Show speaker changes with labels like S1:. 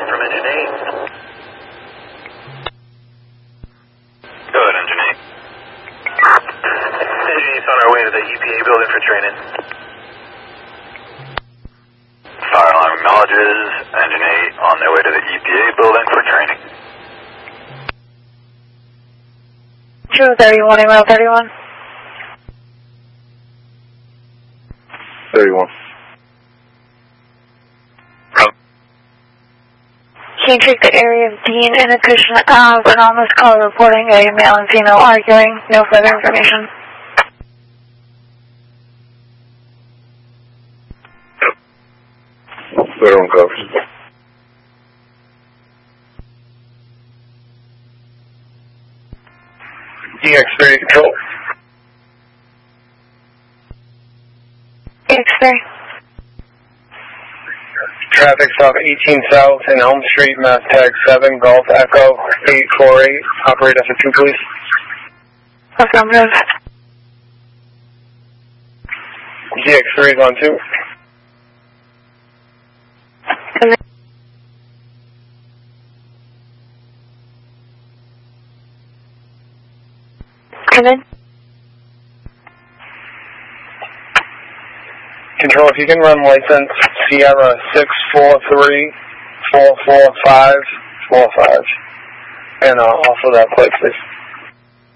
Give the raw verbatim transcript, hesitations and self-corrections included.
S1: from Engine eight.
S2: Go ahead, Engine eight.
S1: Engine eight's on our way to the E P A building for training.
S2: Fire alarm acknowledges. Engine eight on their way to the E P A building for training.
S3: True thirty-one, email thirty-one.
S4: thirty-one.
S3: Can you check the area of Dean and Acushnet Ave and on this call reporting a male and female arguing? No further information.
S4: thirty-one covers.
S5: D X three control.
S3: D X three.
S5: Traffic stop eighteen South in Elm Street, mass tag seven, Golf Echo eight four eight. Operate F two, please.
S3: Affirmative.
S5: D X three is on two.
S3: Come in. Come in.
S5: Control, if you can run license Sierra six four three four four five four five. And uh, also that plate, please.